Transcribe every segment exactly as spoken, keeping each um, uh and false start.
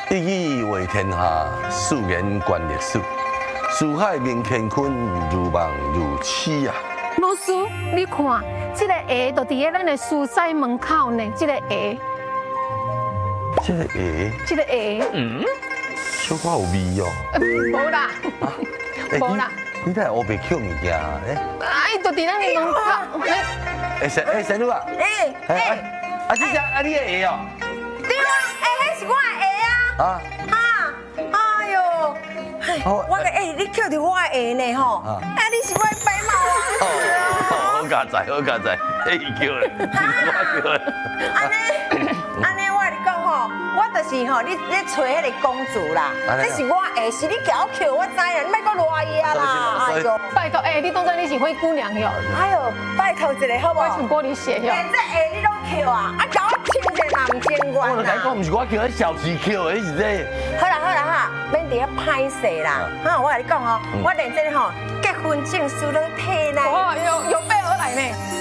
一语为天下，四言观历史。四海明乾坤，如梦如痴啊！ 老师，你看，这个鞋就伫在咱的书斋门口呢。这个鞋， 这个鞋， 这个鞋，嗯， 小可有味哦。 无啦，无啦。 你哪会白捡物件啊？ 哎，就伫咱的门口。 哎，神哎神女啊！ 哎哎， 啊，这只啊你的鞋哦。 对啊，哎，迄是我的鞋啊。啊。啊，哎呦。我个哎，你捡着我的鞋呢吼，哎，你是我的白毛啊！ 哦，好佳哉，好佳哉，哎，叫嘞，我叫嘞。 安尼，安尼，我跟你讲吼，我就是吼，你你找迄个公主啦，这是我的鞋，是你叫我捡，我知啦，你莫搁赖呀啦！ 哎呦， 拜托，哎，你当作你是灰姑娘哟？ 哎呦，拜托一下好不好？ 我穿玻璃鞋哟。 连这鞋你拢捡啊？啊，叫我亲者嘛唔情愿啦。 我就甲你讲，唔是我捡，迄小时捡的，迄是这。 好啦好啦哈，免伫遐歹势啦，哈，我跟你讲哦，我连这个吼结婚证书都摕来。 哦，有有备而来呢。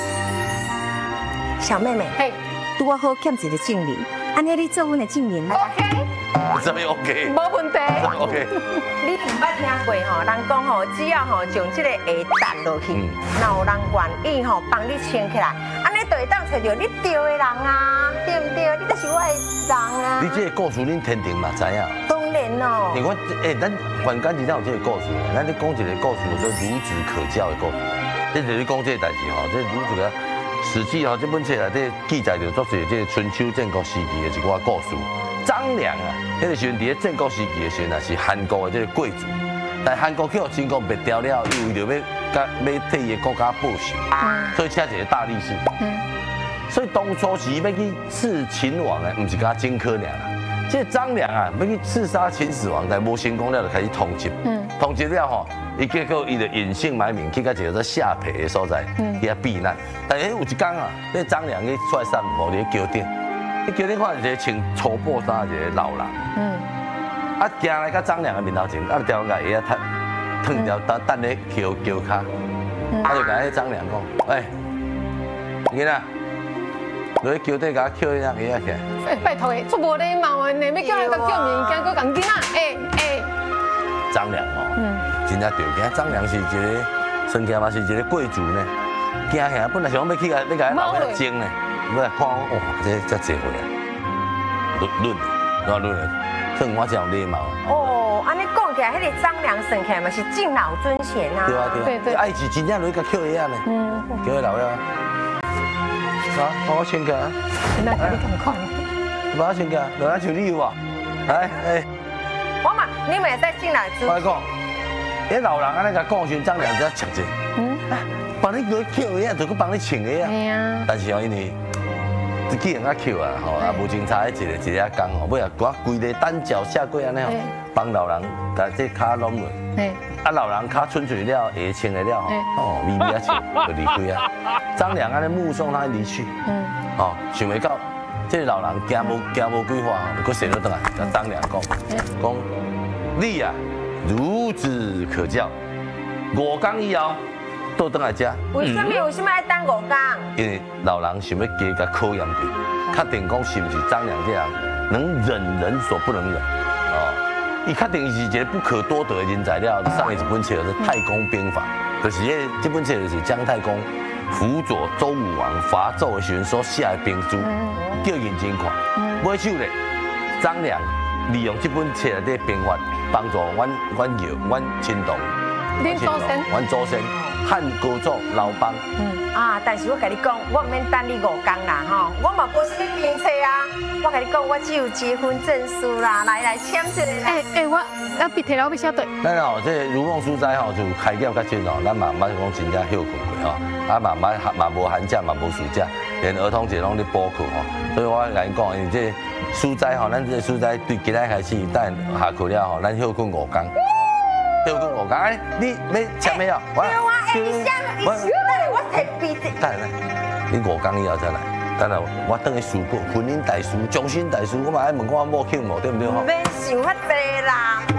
小妹妹，嘿，拄我好欠一个证明，安尼你做阮的证明。 OK。 什么 OK？ 无问题。 OK。 你唔捌听过吼？人讲吼，只要吼将这个鞋đặt落去，那有人愿意吼帮你穿起来，安尼就会当找到你对的人啊，对不对？你就是我的人啊。 你这个故事恁天庭嘛知影？ 当然咯。 因为我诶，咱凡间真正有这个故事，咱咧讲一个故事叫孺子可教的故事。你就是讲这个代志吼，这孺子个《史记》吼，这本册内底记载着足侪这个春秋战国时期的一寡故事。张良啊，迄个时阵伫咧战国时期的时阵啊，是韩国的这个贵族，但韩国去互秦国灭掉了，伊为着要甲要替伊的国家报仇，所以请一个大力士。所以当初时要去刺秦王的，唔是甲荆轲尔啦，这个张良啊，要去刺杀秦始皇，但无成功了，就开始通缉。通缉了吼，伊结果伊就隐姓埋名去到一个做下邳的所在，去遐避难。但是有一天啊，那张良去出来散步，伫桥顶。你叫你看一个穿粗布衫一个老人，嗯，啊，行来到张良的面头前，啊，条个鞋啊，脱，脱条等等咧桥桥骹，啊，就甲迄张良讲，喂，囡仔，落去桥底甲我捡迄双鞋仔起来。 哎，拜托诶，出无礼貌诶，你要叫人家叫物件，搁讲囡仔，哎哎。 张良哦，嗯，真正着惊，张良是一个，算起来嘛是一个贵族呢，惊吓，本来想要去甲你甲老伙争呢。我来看，哇，这这这回啊，论论，然后论的，算我这样礼貌。 哦，安尼讲起来，迄个张良算起来嘛是敬老尊贤啊。 对啊对啊，对爱是真正落去甲捡鞋啊呢。嗯，捡个老爷。啊，帮我穿起来。 那叫你咁看。 帮我穿起来，落来像你有无？来，哎。 我嘛，你们也在敬老尊。 我讲，迄老人安尼甲讲时，张良只插者。嗯。帮你落去捡鞋，就去帮你穿鞋啊。系啊。但是哦，因为。既然啊捡啊，吼啊无精彩，一个一个啊讲吼，尾啊我规个单脚下跪安尼吼，帮老人把这骹拢落，啊老人骹伸出了，鞋穿了了吼，哦微微啊笑就离开啊。张良安尼目送他离去，哦想袂到这个老人行无行无几话吼，佫踅落倒来，甲张良讲，讲你啊孺子可教，五天以后。倒转来食， 为什么为什么爱等五天？ 因为老人想要加甲考验佢，确定讲是不是张良这样能忍人所不能忍，哦，伊确定是一个不可多得的人材了。上一本册是《太公兵法》，就是迄这本册就是姜太公辅佐周武王伐纣的时阵所写的兵书，叫认真看。买手咧，张良利用这本册内底兵法，帮助阮阮姚阮亲同， 恁祖先， 阮祖先。汉高祖刘邦。 嗯啊，但是我跟你讲，我唔免等你五天啦，吼，我嘛无什么名册啊。我跟你讲，我只有结婚证书啦，来来签一个。 哎哎，我我别提了，我要晓得。 咱吼，这如梦书斋吼，就开业较近哦，咱嘛毋捌讲真正休困过吼，啊嘛嘛嘛无寒假嘛无暑假，连儿童节拢咧补课吼。所以我甲你讲，因为这书斋吼，咱这书斋对今仔开始，等下课了吼，咱休困五天。休困五天，哎，你要签没有？ 有啊，哎，你想，你想，我提笔。 等下来，你五天以后再来。等下我等去书过婚姻大事、终身大事，我嘛爱问我某庆无对不对吼？ 免想遐多啦。